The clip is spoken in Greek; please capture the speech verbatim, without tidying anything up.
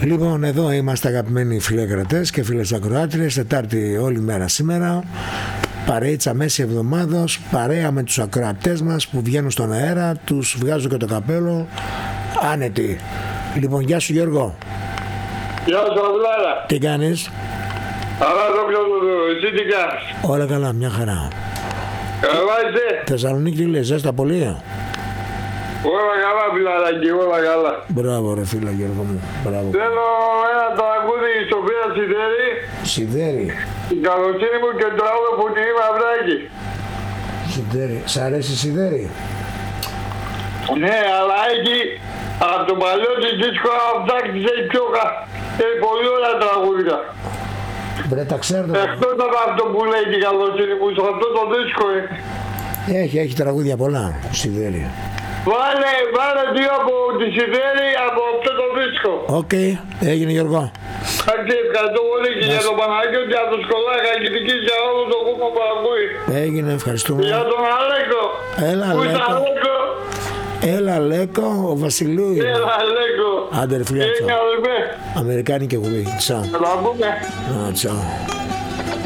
Λοιπόν, εδώ είμαστε αγαπημένοι φιλεκρατές και φίλες ακροάτριες. Τετάρτη όλη μέρα σήμερα. Παρείτσα μέση εβδομάδος. Παρέα με τους ακροατές μας που βγαίνουν στον αέρα. Τους βγάζω και το καπέλο. Άνετοι. Λοιπόν, γεια σου Γιώργο. Γεια σου Αυλάρα. Τι κάνεις? Καλά το πλωτό, εσύ τι κάνεις? Όλα καλά, μια χαρά. Καλά είσαι? Θεσσαλονίκη τι λες, ζέστα πολύ? Όλα καλά φιλαράκι, όλα καλά. Μπράβο ρε φίλα Γιώργο μου, μπράβο. Θέλω ένα τραγούδι η Σοφία Σιδέρη. Σιδέρη. Η καλοσύνη μου και το άλλο που την είμαι αυράκι. Σιδέρη, σ' αρέσει Σιδέρη? Ναι, αλλά έχει από το παλιό της δίσκο φτιάξεις έχει πιο κα... έχει πολύ ωραία τραγούδια. Βρε τα ξέρω. Εκτός από αυτό που λέει την καλοσύνη μου, σε αυτό το δίσκο είναι. Έχει, έχει τραγούδια πολλά, Σιδέρη. Βάλε, βάλε δύο από τη Σιδέρη από αυτό το δίσκο. Οκ, okay, έγινε Γιώργο. Εντάξει, ευχαριστώ πολύ και για τον Παναγιώτη, για το Σκολάκα, για την για όλο το κόμμα που ακούει. Έγινε, ευχαριστούμε. Για τον Αλέκο. Έλα Πού Αλέκο. Αλέκο. Έλα Αλέκο, ο Βασιλού. Έλα Αλέκο. Άντε ρε φιλιά, Αμερικάνικη εκπομπή. Τσάου. Θα τα πούμε. Α, τσάου.